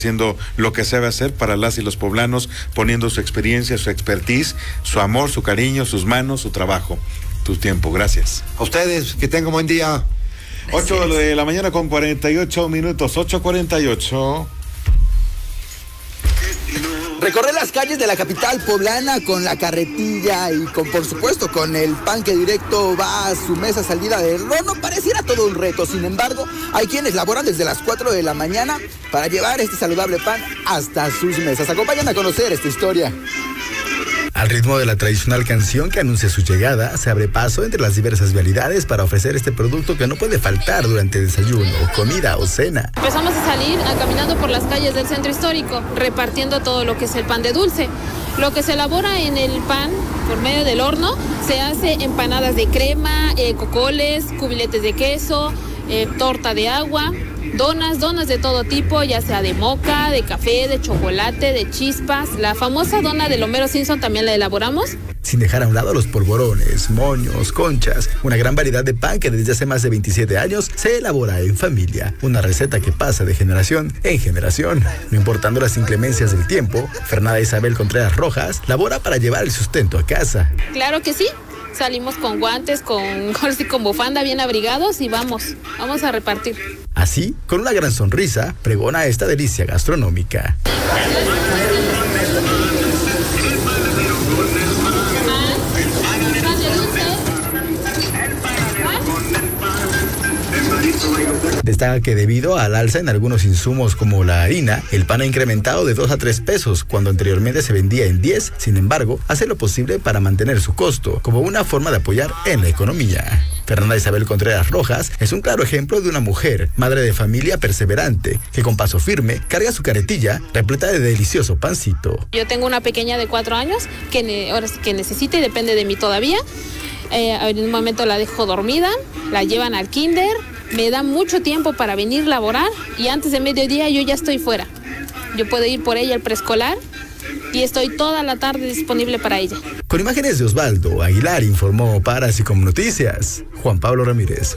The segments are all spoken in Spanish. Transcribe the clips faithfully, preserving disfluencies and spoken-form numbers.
haciendo lo que sabe hacer para las y los poblanos, poniendo su experiencia, su expertise, su amor, su cariño, sus manos, su trabajo, tu tiempo. Gracias. A ustedes, que tengan buen día. ocho de la mañana con cuarenta y ocho minutos, ocho cuarenta y ocho. Recorrer las calles de la capital poblana con la carretilla y con, por supuesto, con el pan que directo va a su mesa salida del horno pareciera todo un reto. Sin embargo, hay quienes laboran desde las cuatro de la mañana para llevar este saludable pan hasta sus mesas. Acompáñenme a conocer esta historia. Al ritmo de la tradicional canción que anuncia su llegada, se abre paso entre las diversas vialidades para ofrecer este producto que no puede faltar durante desayuno, comida o cena. Empezamos a salir a, caminando por las calles del centro histórico, repartiendo todo lo que es el pan de dulce. Lo que se elabora en el pan por medio del horno, se hace empanadas de crema, eh, cocoles, cubiletes de queso, eh, torta de agua, donas, donas de todo tipo, ya sea de moca, de café, de chocolate, de chispas. La famosa dona del Homero Simpson también la elaboramos. Sin dejar a un lado los polvorones, moños, conchas, una gran variedad de pan que desde hace más de veintisiete años se elabora en familia. Una receta que pasa de generación en generación. No importando las inclemencias del tiempo, Fernanda Isabel Contreras Rojas labora para llevar el sustento a casa. Claro que sí. Salimos con guantes, con, con bufanda, bien abrigados y vamos, vamos a repartir. Así, con una gran sonrisa, pregona esta delicia gastronómica. Destaca que debido al alza en algunos insumos como la harina, el pan ha incrementado de dos a tres pesos, cuando anteriormente se vendía en diez. Sin embargo, hace lo posible para mantener su costo, como una forma de apoyar en la economía. Fernanda Isabel Contreras Rojas es un claro ejemplo de una mujer, madre de familia perseverante, que con paso firme carga su carretilla repleta de delicioso pancito. Yo tengo una pequeña de cuatro años que, ne- ahora sí que necesita y depende de mí todavía. Eh, en un momento la dejo dormida, la llevan al kinder, me da mucho tiempo para venir a laborar y antes de mediodía yo ya estoy fuera. Yo puedo ir por ella al preescolar y estoy toda la tarde disponible para ella. Con imágenes de Osvaldo Aguilar, informó para Así Como Noticias, Juan Pablo Ramírez.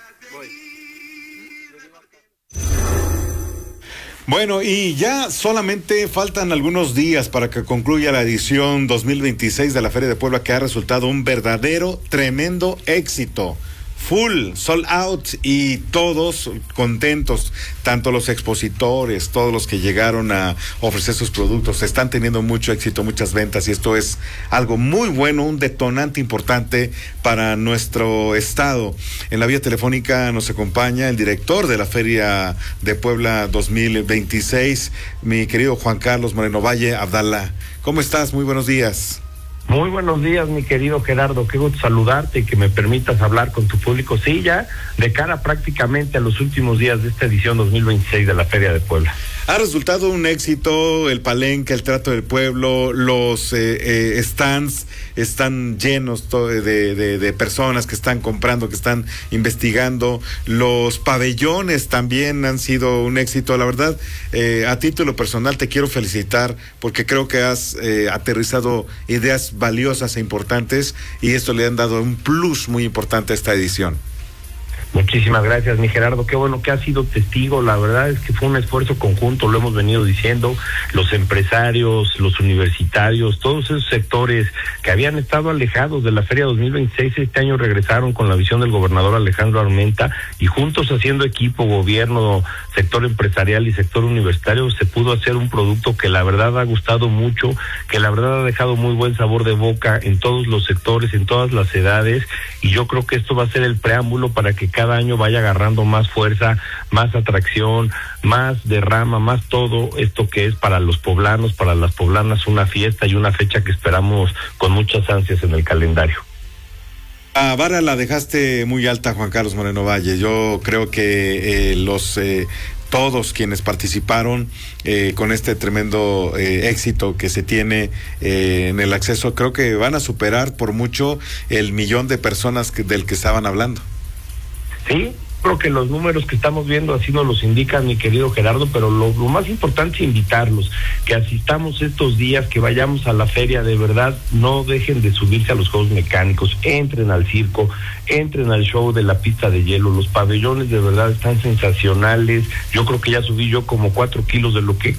Bueno, y ya solamente faltan algunos días para que concluya la edición dos mil veintiséis de la Feria de Puebla, que ha resultado un verdadero, tremendo éxito. Full, sold out, y todos contentos, tanto los expositores, todos los que llegaron a ofrecer sus productos, están teniendo mucho éxito, muchas ventas, y esto es algo muy bueno, un detonante importante para nuestro estado. En la vía telefónica nos acompaña el director de la Feria de Puebla dos mil veintiséis, mi querido Juan Carlos Moreno Valle Abdala. ¿Cómo estás? Muy buenos días. Muy buenos días, mi querido Gerardo, qué gusto saludarte y que me permitas hablar con tu público. Sí, ya de cara prácticamente a los últimos días de esta edición dos mil veintiséis de la Feria de Puebla. Ha resultado un éxito el palenque, el trato del pueblo, los eh, eh, stands están llenos de, de, de personas que están comprando, que están investigando. Los pabellones también han sido un éxito. La verdad, eh, a título personal te quiero felicitar porque creo que has eh, aterrizado ideas valiosas e importantes y esto le han dado un plus muy importante a esta edición. Muchísimas gracias, mi Gerardo, qué bueno que has sido testigo. La verdad es que fue un esfuerzo conjunto, lo hemos venido diciendo, los empresarios, los universitarios, todos esos sectores que habían estado alejados de la Feria dos mil veintiséis, este año regresaron con la visión del gobernador Alejandro Armenta y juntos haciendo equipo, gobierno, sector empresarial y sector universitario, se pudo hacer un producto que la verdad ha gustado mucho, que la verdad ha dejado muy buen sabor de boca en todos los sectores, en todas las edades, y yo creo que esto va a ser el preámbulo para que cada año vaya agarrando más fuerza, más atracción, más derrama, más todo esto que es para los poblanos, para las poblanas, una fiesta y una fecha que esperamos con muchas ansias en el calendario. La vara la dejaste muy alta, Juan Carlos Moreno Valle. Yo creo que eh, los eh, todos quienes participaron eh, con este tremendo eh, éxito que se tiene eh, en el acceso, creo que van a superar por mucho el millón de personas que, del que estaban hablando. Sí, Creo que los números que estamos viendo así nos los indican, mi querido Gerardo, pero lo, lo más importante es invitarlos, que asistamos estos días, que vayamos a la feria, de verdad, no dejen de subirse a los juegos mecánicos, entren al circo, entren al show de la pista de hielo, los pabellones de verdad están sensacionales. Yo creo que ya subí yo como cuatro kilos de lo que